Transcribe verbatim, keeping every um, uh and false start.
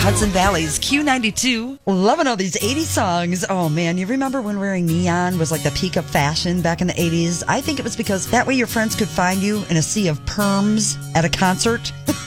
Hudson Valley's Q ninety-two. Loving all these eighties songs. Oh, man, you remember when wearing neon was like the peak of fashion back in the eighties? I think it was because that way your friends could find you in a sea of perms at a concert.